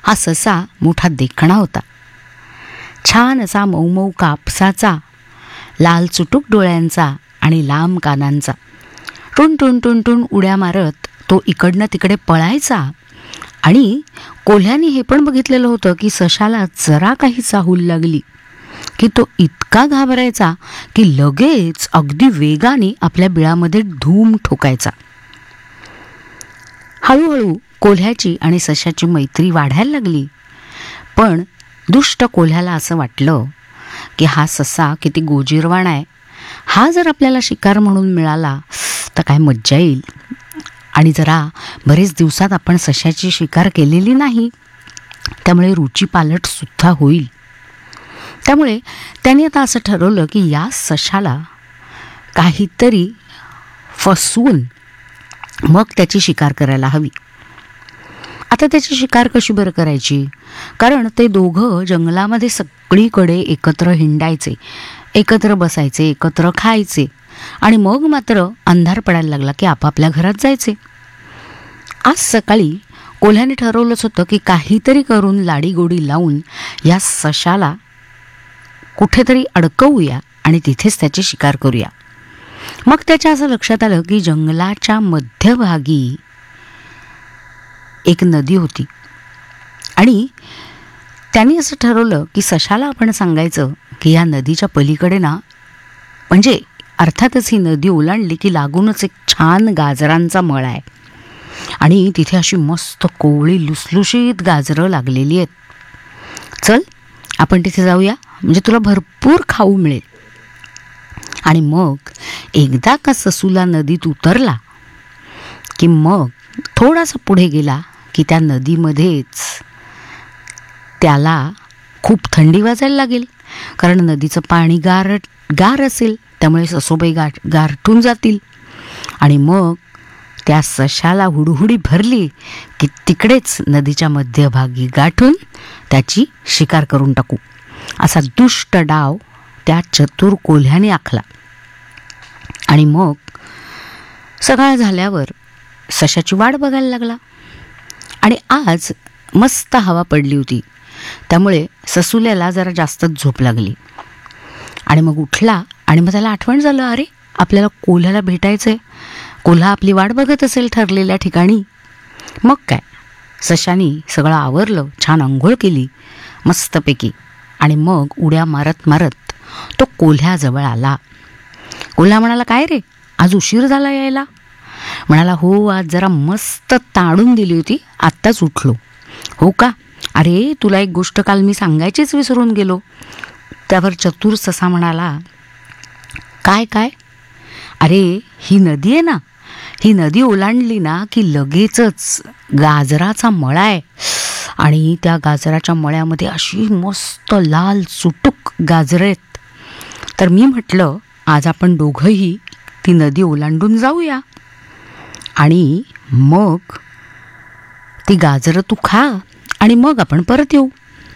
हा ससा मोठा देखणा होता. छान असा मऊ कापसाचा, लाल चुटूक डोळ्यांचा आणि लांब कानांचा. टुन टुन टुन टुन उड्या मारत तो इकडनं तिकडे पळायचा. आणि कोल्ह्याने हे पण बघितलेलं होतं की सशाला जरा काही चाहूल लागली की तो इतका घाबरायचा की लगेच अगदी वेगाने आपल्या बिळामध्ये धूम ठोकायचा. हळूहळू कोल्ह्याची आणि सशाची मैत्री वाढायला लागली. पण दुष्ट कोल्ह्याला असं वाटलं की हा ससा किती गोजीरवाण आहे, हा जर आपल्याला शिकार म्हणून मिळाला तर काय मज्जा येईल. आणि जरा बरेच दिवसात आपण सशाची शिकार केलेली नाही, त्यामुळे रुची पालट सुद्धा होईल. त्यामुळे त्याने आता असं ठरवलं की या सशाला काहीतरी फसवून मग त्याची शिकार करायला हवी. आता त्याची शिकार कशी बरं करायची? कारण ते दोघं जंगलामध्ये सगळीकडे एकत्र हिंडायचे, एकत्र बसायचे, एकत्र खायचे आणि मग मात्र अंधार पडायला लागला की आपापल्या घरात जायचे. आज सकाळी कोल्ह्याने ठरवलंच होतं की काहीतरी करून लाडीगोडी लावून या सशाला कुठेतरी अडकवूया आणि तिथेच त्याची शिकार करूया. मग त्याच्या असं लक्षात आलं की जंगलाच्या मध्यभागी एक नदी होती आणि त्याने असं ठरवलं की सशाला आपण सांगायचं की या नदीच्या पलीकडे ना, म्हणजे अर्थातच ही नदी ओलांडली की लागूनच एक छान गाजरांचा मळ आहे आणि तिथे अशी मस्त कोवळी लुसलुशीत गाजरं लागलेली आहेत. चल आपण तिथे जाऊया, म्हणजे तुला भरपूर खाऊ मिळेल. आणि मग एकदा का ससूला नदीत उतरला की मग थोडासा पुढे गेला की त्या नदीमध्येच त्याला खूप थंडी वाजायला लागेल, कारण नदीचं पाणी गार असेल, त्यामुळे ससोबाई गारठून जातील. आणि मग त्या सशाला हुडहुडी भरली की तिकडेच नदीच्या मध्यभागी गाठून त्याची शिकार करून टाकू, असा दुष्ट डाव त्या चतुर कोल्ह्याने आखला. आणि मग सकाळ झाल्यावर सशाची वाट बघायला लागला. आणि आज मस्त हवा पडली होती, त्यामुळे ससुल्याला जरा जास्तच झोप लागली. आणि मग उठला आणि मग त्याला आठवण झालं, अरे आपल्याला कोल्ह्याला भेटायचंय, कोल्हा आपली वाट बघत असेल ठरलेल्या ठिकाणी. मग काय, सशानी सगळं आवरलं, छान अंघोळ केली मस्तपैकी आणि मग उड्या मारत मारत तो कोल्ह्याजवळ आला. कोल्हा म्हणाला, काय रे आज उशीर झाला यायला? म्हणाला, हो आज जरा मस्त ताणून दिली होती, आत्ताच उठलो. हो का? अरे तुला एक गोष्ट काल मी सांगायचीच विसरून गेलो. त्यावर चतुर ससा म्हणाला, काय काय? अरे ही नदी आहे ना, ही नदी ओलांडली ना की लगेचच गाजराचा मळा आहे आणि त्या गाजराच्या मळ्यामध्ये अशी मस्त लाल चुटूक गाजरं आहेत. तर मी म्हटलं आज आपण दोघंही ती नदी ओलांडून जाऊया आणि मग ती गाजरं तू खा आणि मग आपण परत येऊ.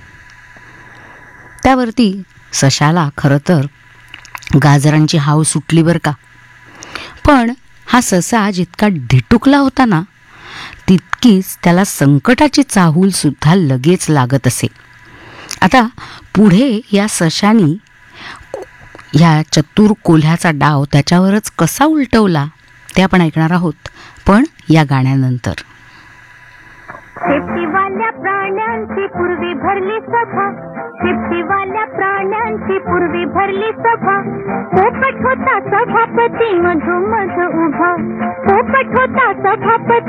त्यावरती सशाला खरं तर गाजरांची हाव सुटली बरं का. पण हा ससा जितका ढिटुकला होता ना, तितकीच त्याला संकटाची चाहूल सुद्धा लगेच लागत असे. आता पुढे या सशानी ह्या चतुर कोल्ह्याचा डाव त्याच्यावरच कसा उलटवला ते आपण ऐकणार आहोत, पण या गाण्यानंतर. शेपटीवाल्या प्राण्यांची पूर्वी भरली सभा, शेपटीवाल्या प्राण्यांची पूर्वी भरली सभा. पोपट होता सभापती मधोमध उभा, पोपट होता सभापती